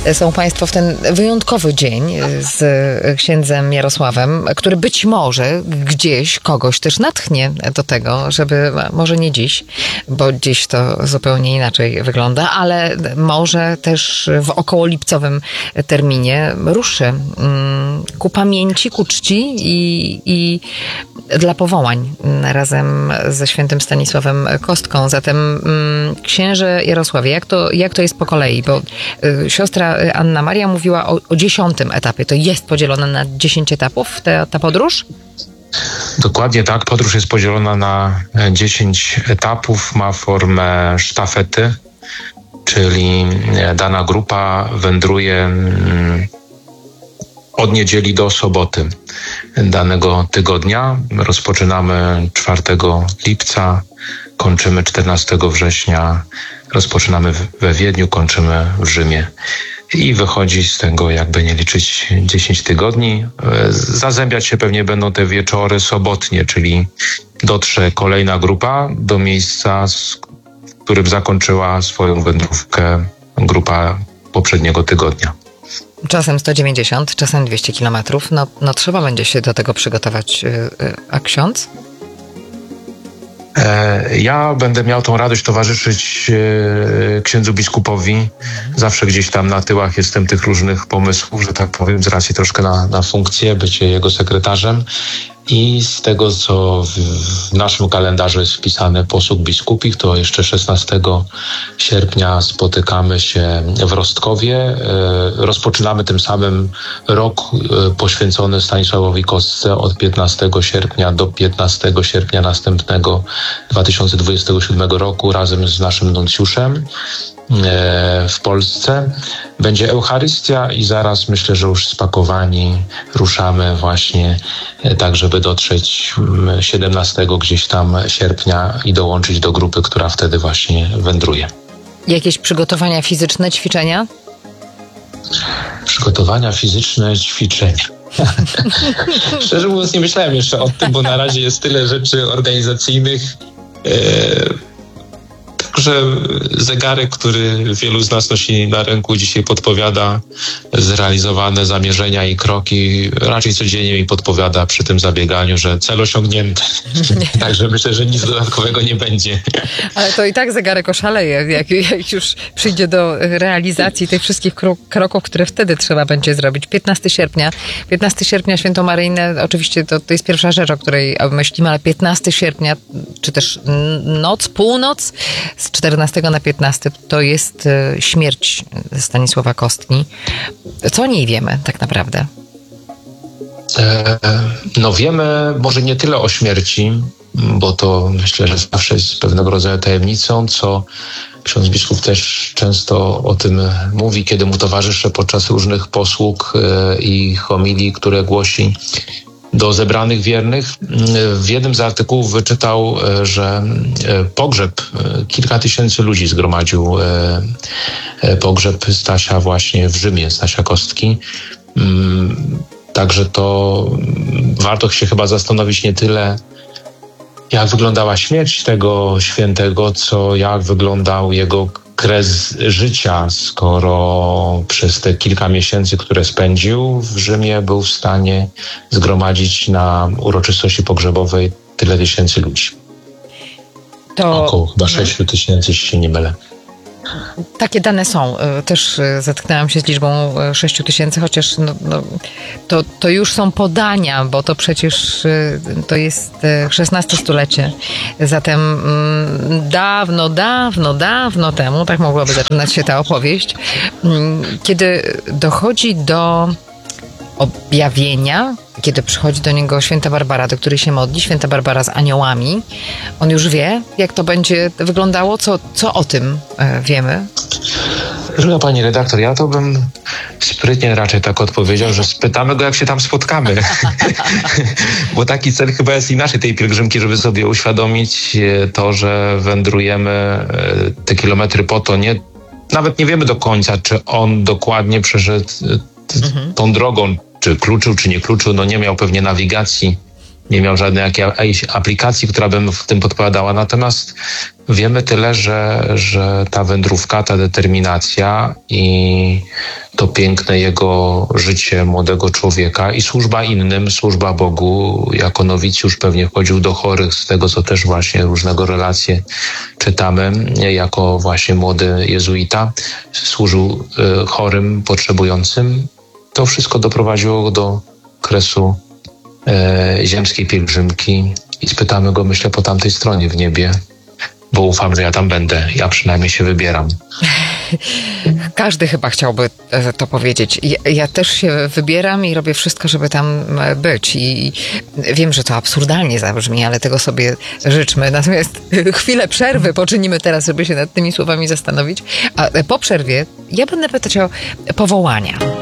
są Państwo w ten wyjątkowy dzień z księdzem Jarosławem, który być może gdzieś kogoś też natchnie do tego, żeby, może nie dziś, bo dziś to zupełnie inaczej wygląda, ale może też w okołolipcowym terminie ruszy ku pamięci, ku czci i dla powołań razem ze świętym Stanisławem Kostką. Zatem księże Jarosławie, jak to jest po kolei? Bo siostra Anna Maria mówiła o 10. etapie. To jest podzielone na 10 etapów ta podróż? Dokładnie tak. Podróż jest podzielona na 10 etapów. Ma formę sztafety, czyli dana grupa wędruje od niedzieli do soboty danego tygodnia. Rozpoczynamy 4 lipca, kończymy 14 września, rozpoczynamy we Wiedniu, kończymy w Rzymie. I wychodzi z tego, jakby nie liczyć, 10 tygodni. Zazębiać się pewnie będą te wieczory sobotnie, czyli dotrze kolejna grupa do miejsca, w którym zakończyła swoją wędrówkę grupa poprzedniego tygodnia. Czasem 190, czasem 200 kilometrów. No trzeba będzie się do tego przygotować. A ksiądz? Ja będę miał tą radość towarzyszyć księdzu biskupowi. Zawsze gdzieś tam na tyłach jestem tych różnych pomysłów, że tak powiem, z racji troszkę na funkcję, bycie jego sekretarzem. I z tego, co w naszym kalendarzu jest wpisane posług biskupich, to jeszcze 16 sierpnia spotykamy się w Rostkowie. Rozpoczynamy tym samym rok poświęcony Stanisławowi Kostce od 15 sierpnia do 15 sierpnia następnego 2027 roku razem z naszym nuncjuszem w Polsce. Będzie Eucharystia i zaraz myślę, że już spakowani ruszamy właśnie tak, żeby dotrzeć 17 gdzieś tam sierpnia i dołączyć do grupy, która wtedy właśnie wędruje. Jakieś przygotowania fizyczne, ćwiczenia? Przygotowania fizyczne, ćwiczenia. Szczerze mówiąc, nie myślałem jeszcze o tym, bo na razie jest tyle rzeczy organizacyjnych. Że zegarek, który wielu z nas nosi na ręku, dzisiaj podpowiada zrealizowane zamierzenia i kroki. Raczej codziennie mi podpowiada przy tym zabieganiu, że cel osiągnięty. Także myślę, że nic dodatkowego nie będzie. Ale to i tak zegarek oszaleje, jak już przyjdzie do realizacji tych wszystkich kroków, które wtedy trzeba będzie zrobić. 15 sierpnia Świętomaryjne, oczywiście to jest pierwsza rzecz, o której myślimy, ale 15 sierpnia, czy też północ, z 14 na 15 to jest śmierć Stanisława Kostki. Co o niej wiemy tak naprawdę? No wiemy może nie tyle o śmierci, bo to myślę, że zawsze jest pewnego rodzaju tajemnicą, co ksiądz biskup też często o tym mówi, kiedy mu towarzyszę podczas różnych posług i homilii, które głosi do zebranych wiernych. W jednym z artykułów wyczytał, że pogrzeb, kilka tysięcy ludzi zgromadził pogrzeb Stasia właśnie w Rzymie, Stasia Kostki. Także to warto się chyba zastanowić nie tyle, jak wyglądała śmierć tego świętego, co jak wyglądał jego kres życia, skoro przez te kilka miesięcy, które spędził w Rzymie, był w stanie zgromadzić na uroczystości pogrzebowej tyle tysięcy ludzi. To około chyba 6 tysięcy, jeśli się nie mylę. Takie dane są. Też zetknęłam się z liczbą 6 tysięcy, chociaż to już są podania, bo to przecież to jest XVI stulecie. Zatem dawno temu, tak mogłaby zaczynać się ta opowieść, kiedy dochodzi do objawienia, kiedy przychodzi do niego święta Barbara, do której się modli, święta Barbara z aniołami. On już wie, jak to będzie wyglądało? Co o tym wiemy? Droga pani redaktor, ja to bym sprytnie raczej tak odpowiedział, że spytamy go, jak się tam spotkamy. Bo taki cel chyba jest i naszej tej pielgrzymki, żeby sobie uświadomić to, że wędrujemy te kilometry po to, nawet nie wiemy do końca, czy on dokładnie przeszedł tą drogą, czy kluczył, czy nie kluczył, nie miał pewnie nawigacji nie miał żadnej jakiejś aplikacji, która by w tym podpowiadała. Natomiast wiemy tyle, że ta wędrówka, ta determinacja i to piękne jego życie młodego człowieka i służba innym, służba Bogu, jako nowicjusz pewnie chodził do chorych, z tego co też właśnie różnego relacje czytamy, jako właśnie młody jezuita, służył chorym, potrzebującym. To wszystko doprowadziło go do kresu ziemskiej pielgrzymki i spytamy go, myślę, po tamtej stronie w niebie, bo ufam, że ja tam będę. Ja przynajmniej się wybieram. Każdy chyba chciałby to powiedzieć. Ja też się wybieram i robię wszystko, żeby tam być. I wiem, że to absurdalnie zabrzmi, ale tego sobie życzmy. Natomiast chwilę przerwy poczynimy teraz, żeby się nad tymi słowami zastanowić. A po przerwie ja będę pytać o powołania.